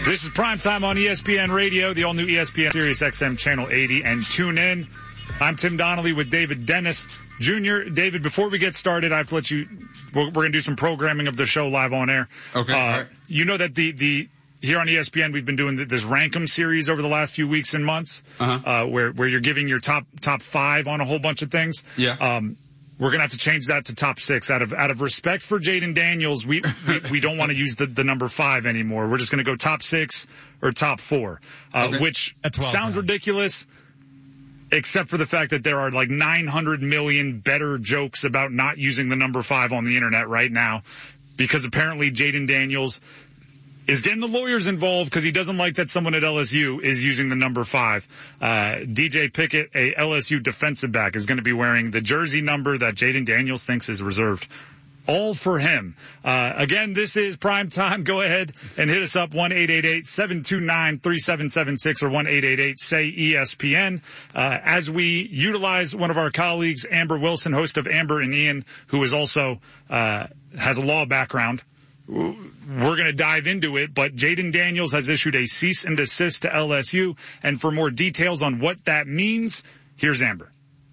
This is Primetime on ESPN Radio, the all-new ESPN Sirius XM Channel 80, and tune in. I'm Tim Donnelly with David Dennis Jr. David, before we get started, I have to let you, we're going to do some programming of the show live on air. Okay. All right. You know that here on ESPN, we've been doing this Rankum series over the last few weeks and months, where you're giving your top five on a whole bunch of things. Yeah. We're going to have to change that to top six. Out of respect for Jayden Daniels, we don't want to use the number 5 anymore. We're just going to go top 6 or top 4, which sounds ridiculous, except for the fact that there are like 900 million better jokes about not using the number 5 on the internet right now, because apparently Jayden Daniels is getting the lawyers involved because he doesn't like that someone at LSU is using the number 5. DJ Pickett, a LSU defensive back, is going to be wearing the jersey number that Jayden Daniels thinks is reserved. All for him. Again, this is Prime Time. Go ahead and hit us up, 1-888-729-3776 or 1-888-SAY-ESPN. As we utilize one of our colleagues, Amber Wilson, host of Amber and Ian, who is also has a law background, we're going to dive into it, but Jayden Daniels has issued a cease and desist to LSU. And for more details on what that means, here's Amber.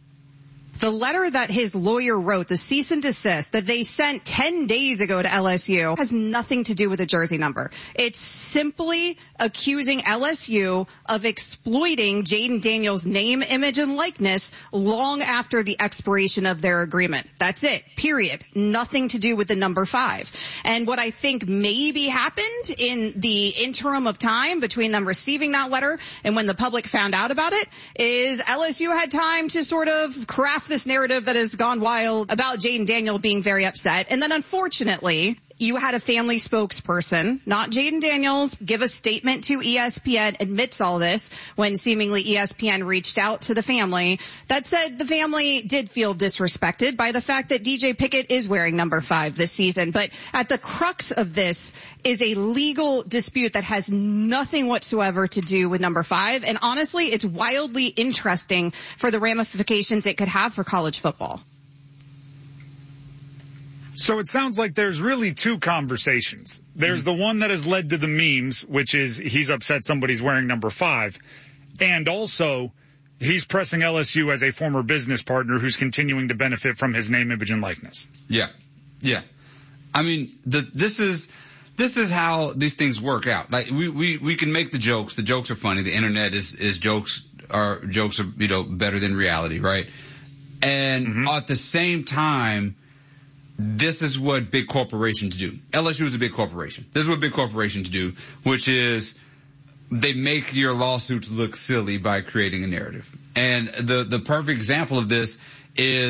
The letter that his lawyer wrote, the cease and desist that they sent 10 days ago to LSU, has nothing to do with a jersey number. It's simply accusing LSU of exploiting Jayden Daniels' name, image, and likeness long after the expiration of their agreement. That's it. Period. Nothing to do with the number 5. And what I think maybe happened in the interim of time between them receiving that letter and when the public found out about it is LSU had time to sort of craft this narrative that has gone wild about Jayden Daniels being very upset. And then unfortunately, you had a family spokesperson, not Jayden Daniels, give a statement to ESPN, admits all this when seemingly ESPN reached out to the family, that said the family did feel disrespected by the fact that DJ Pickett is wearing number 5 this season. But at the crux of this is a legal dispute that has nothing whatsoever to do with number 5. And honestly, it's wildly interesting for the ramifications it could have for college football. So it sounds like there's really two conversations. There's the one that has led to the memes, which is he's upset somebody's wearing number 5. And also he's pressing LSU as a former business partner who's continuing to benefit from his name, image, and likeness. Yeah. Yeah. I mean, this is how these things work out. Like we can make the jokes. The jokes are funny. The internet is jokes are, better than reality, right? And at the same time, this is what big corporations do. LSU is a big corporation. This is what big corporations do, which is they make your lawsuits look silly by creating a narrative. And the perfect example of this is